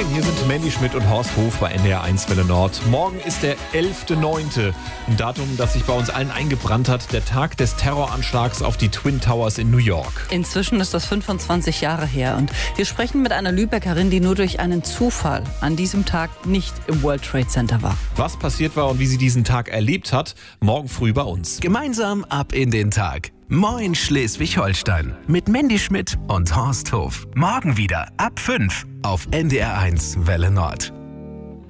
Moin, hier sind Mandy Schmidt und Horst Hof bei NDR 1 Welle Nord. Morgen ist der 11.9., ein Datum, das sich bei uns allen eingebrannt hat, der Tag des Terroranschlags auf die Twin Towers in New York. Inzwischen ist das 25 Jahre her und wir sprechen mit einer Lübeckerin, die nur durch einen Zufall an diesem Tag nicht im World Trade Center war. Was passiert war und wie sie diesen Tag erlebt hat, morgen früh bei uns. Gemeinsam ab in den Tag. Moin Schleswig-Holstein mit Mandy Schmidt und Horst Hof. Morgen wieder ab 5 auf NDR 1 Welle Nord.